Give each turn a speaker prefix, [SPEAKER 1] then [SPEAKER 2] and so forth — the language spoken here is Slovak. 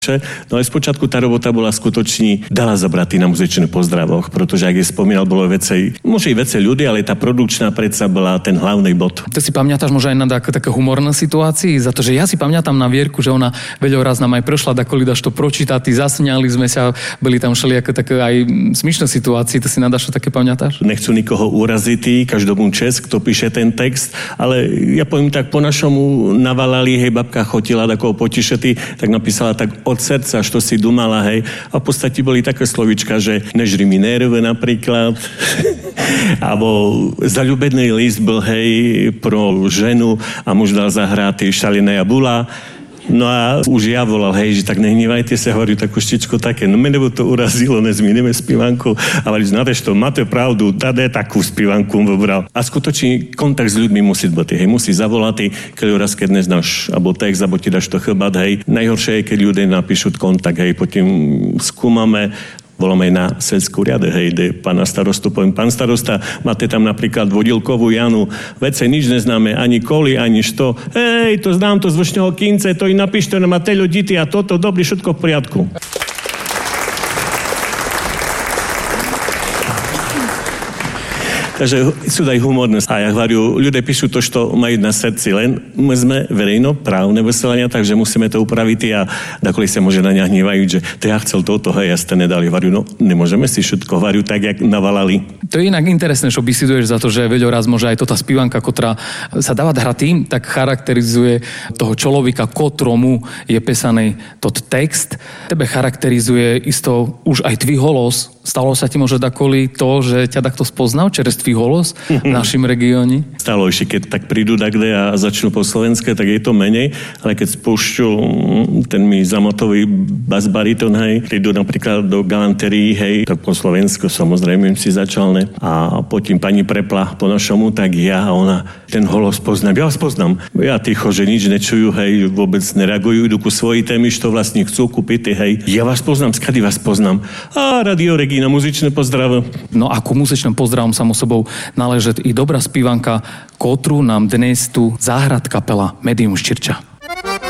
[SPEAKER 1] No ale spočiatku tá robota bola skutočne dala zabratý na muzycznych pozdravoch, pretože, jak je spomínal, bolo vecej, môže i vecej ľudí, ale tá produkčná predsa bola ten hlavný bod.
[SPEAKER 2] Ty si pamätáš možno aj na také humorné situácii? Za to, že ja si pamätám na Vierku, že ona veľa raz nám aj prešla, dakoli dáš to pročítať, zasmiali sme sa, boli tam všelijaké také aj smiešné situácie, ty si nadáš, čo také pamätáš?
[SPEAKER 1] Nechcú nikoho uraziť, každomu čest, kto píše ten text, ale ja poviem tak, po našomu navalali, hej, babka chotila takého potišety, tak napísala tak od srdca, čo si dumala, hej. A v podstate boli také slovička, že nežri mi nerve napríklad. Alebo zaľúbený list bol, hej, pro ženu a muž dal zahrať šalineja bula. No a už ja volal, hej, že tak nehnívajte sa, hovorím takú štičku také, no mene to urazilo, nezmínime spívanku. A hovorím, znaš to, máte pravdu, tady takú spívanku vybral. A skutočne kontakt s ľuďmi musí byť, hej, musí zavolať, keď raz, keď neznáš, alebo text, alebo ti dáš to chrbát, hej. Najhoršie je, keď ľudia napíšu kontakt, hej, potom skúmame, voláme na Selskú riade, hej, kde pána starostu poviem, pán starosta, máte tam napríklad vodilkovú Janu, vece nič neznáme, ani koli, ani što, hej, to znám to z vršného kince, to i napíšte na mateľo diti a toto, dobrý, všetko v poriadku. Takže sú aj humorné. A ja hovorím, ľudia píšu to, čo majú na srdci, len my sme verejnoprávne vysielania, takže musíme to upraviť a dakoli sa môže na ňa hnívajú, že to ja chcel toto, hej, ja ste nedali. Hovorím, no nemôžeme si všetko, hovorím, tak, jak navalali.
[SPEAKER 2] To je inak interesné, čo bisiduješ za to, že veľa raz môže aj to tá spívanka, ktorá sa dáva hratým, tak charakterizuje toho človeka, kotromu je písaný tot text. Tebe charakterizuje isto už aj tvý holos. Stalo sa ti možno dakoli to, že ťa takto spoznal čerstvý holos v našim regióne?
[SPEAKER 1] Stalo ešte, keď tak prídu takde a začnú po slovenské, tak je to menej, ale keď spúšťu ten mi zamotový bas-bariton, hej, prídu napríklad do galanterii, hej, tak po slovensku samozrejme si začal, ne? A potom pani prepla po našomu, tak ja a ona ten holos poznám. Ja vás poznám. Ja ticho, že nič nečujú, hej, vôbec nereagujú, idú ku svojej témy, čo vlastne chcú kúpiť, hej. Ja vás poznám, skady vás poznám. A Radio Regina, muzičné pozdrav.
[SPEAKER 2] No a ku muzičným pozdravom samo sobou náleží i dobrá spívanka, ktorú nám dnes tu zahrad kapela Medium Ščirča.